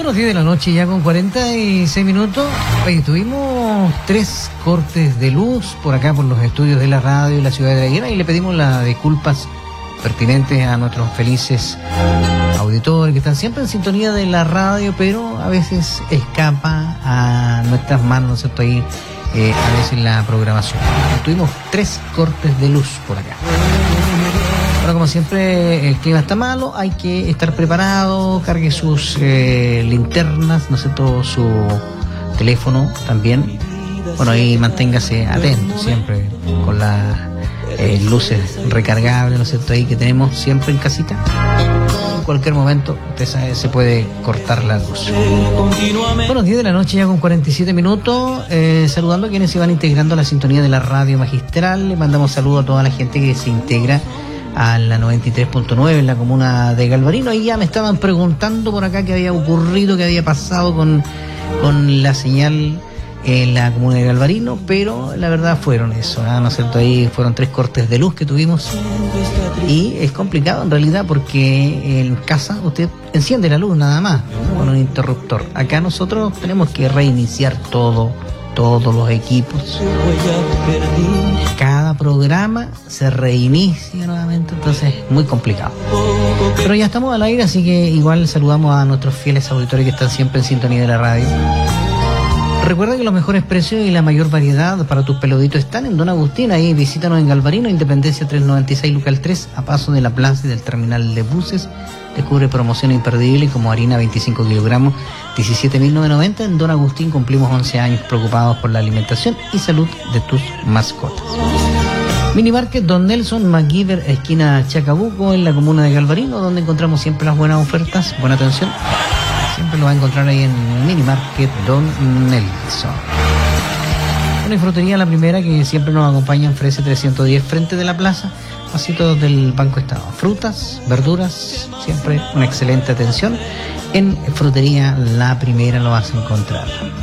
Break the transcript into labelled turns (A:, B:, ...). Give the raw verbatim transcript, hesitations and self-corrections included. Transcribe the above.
A: Los diez de la noche ya con cuarenta y seis minutos. Oye, tuvimos tres cortes de luz por acá por los estudios de la radio y la ciudad de La Guera y le pedimos las disculpas pertinentes a nuestros felices auditores que están siempre en sintonía de la radio, pero a veces escapa a nuestras manos, ¿no es cierto? Ahí eh, a veces la programación. Tuvimos tres cortes de luz por acá. Ahora, como siempre, el clima está malo, hay que estar preparado, cargue sus eh, linternas, ¿no sé, todo su teléfono también. Bueno, ahí manténgase atento siempre con las eh, luces recargables, ¿no es cierto?, ahí que tenemos siempre en casita. En cualquier momento, usted sabe, se puede cortar la luz. Bueno, diez de la noche ya con cuarenta y siete minutos, eh, saludando a quienes se van integrando a la sintonía de la radio magistral. Le mandamos saludos a toda la gente que se integra a la noventa y tres punto nueve en la comuna de Galvarino. Ahí ya me estaban preguntando por acá qué había ocurrido, qué había pasado con, con la señal en la comuna de Galvarino, pero la verdad fueron eso, ¿no? ¿no es cierto? Ahí fueron tres cortes de luz que tuvimos y es complicado en realidad porque en casa usted enciende la luz nada más con un interruptor. Acá nosotros tenemos que reiniciar todo, todos los equipos. Cada programa se reinicia nuevamente, entonces es muy complicado. Pero ya estamos al aire, así que igual saludamos a nuestros fieles auditores que están siempre en sintonía de la radio. Recuerda que los mejores precios y la mayor variedad para tus peluditos están en Don Agustín. Ahí visítanos en Galvarino, Independencia trescientos noventa y seis, local tres, a paso de la plaza y del terminal de buses. Descubre promoción imperdible como harina veinticinco kilogramos, diecisiete mil novecientos noventa. En Don Agustín cumplimos once años preocupados por la alimentación y salud de tus mascotas. Mini Market Don Nelson MacGyver, esquina Chacabuco, en la comuna de Galvarino, donde encontramos siempre las buenas ofertas. Buena atención, siempre lo va a encontrar ahí en Mini Market Don Nelson. Una frutería La Primera, que siempre nos acompaña en Frese trescientos diez, frente de la plaza, pasito del Banco Estado. Frutas, verduras, siempre una excelente atención. En Frutería La Primera lo vas a encontrar.